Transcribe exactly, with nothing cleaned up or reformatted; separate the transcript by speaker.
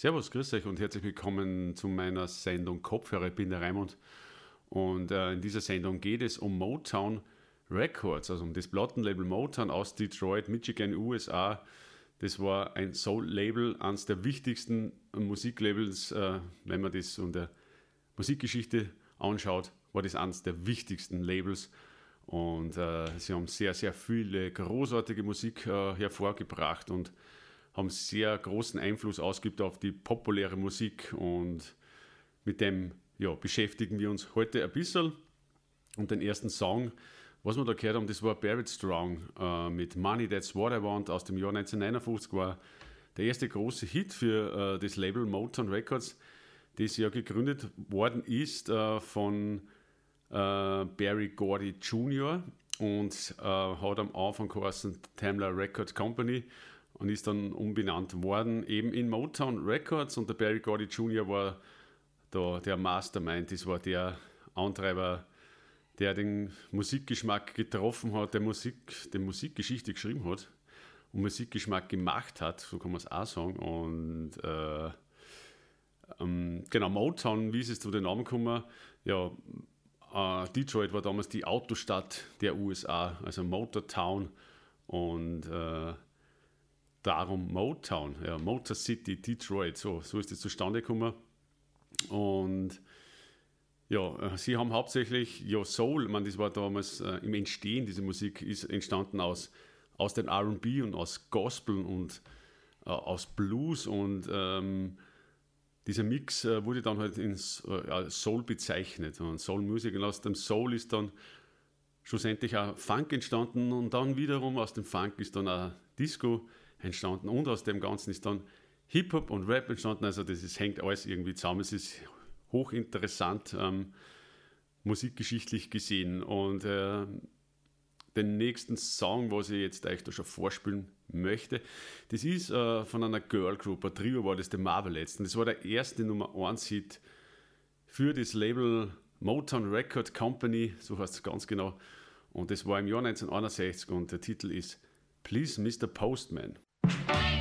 Speaker 1: Servus, grüß euch und herzlich willkommen zu meiner Sendung Kopfhörer. Ich bin der Raimund und äh, in dieser Sendung geht es um Motown Records, also um das Plattenlabel Motown aus Detroit, Michigan, U S A. Das war ein Soul-Label, eines der wichtigsten Musiklabels, äh, wenn man das in der Musikgeschichte anschaut, war das eines der wichtigsten Labels. Und äh, sie haben sehr, sehr viele großartige Musik äh, hervorgebracht und haben sehr großen Einfluss ausgeübt auf die populäre Musik. Und mit dem ja, beschäftigen wir uns heute ein bisschen. Und den ersten Song, was wir da gehört haben, das war Barrett Strong äh, mit Money That's What I Want aus dem Jahr neunzehnhundertneunundfünfzig, war der erste große Hit für äh, das Label Motown Records, das ja gegründet worden ist äh, von äh, Berry Gordy Junior und äh, hat am Anfang geheißen Tamla Record Company und ist dann umbenannt worden eben in Motown Records, und der Berry Gordy Junior war da der Mastermind, das war der Antreiber, der den Musikgeschmack getroffen hat, der Musik, die Musikgeschichte geschrieben hat und Musikgeschmack gemacht hat, so kann man es auch sagen. Und äh, ähm, genau, Motown, wie ist es zu den Namen gekommen? Ja, äh, Detroit war damals die Autostadt der U S A, also Motor Town, und äh, darum Motown, ja, Motor City, Detroit, so, so ist es zustande gekommen. Und ja, sie haben hauptsächlich ja, Soul, ich meine, das war damals äh, im Entstehen, diese Musik ist entstanden aus, aus dem R und B und aus Gospel und äh, aus Blues, und ähm, dieser Mix äh, wurde dann halt ins äh, Soul bezeichnet, und Soul Music, und aus dem Soul ist dann schlussendlich auch Funk entstanden, und dann wiederum aus dem Funk ist dann auch Disco entstanden, und aus dem Ganzen ist dann Hip-Hop und Rap entstanden. Also das ist, hängt alles irgendwie zusammen, es ist hochinteressant, ähm, musikgeschichtlich gesehen. Und äh, den nächsten Song, was ich jetzt euch da schon vorspielen möchte, das ist äh, von einer Girl Group, ein Trio war das, The Marvelettes, und das war der erste Nummer eins Hit für das Label Motown Record Company, so heißt es ganz genau, und das war im Jahr neunzehnhunderteinundsechzig, und der Titel ist Please Mister Postman.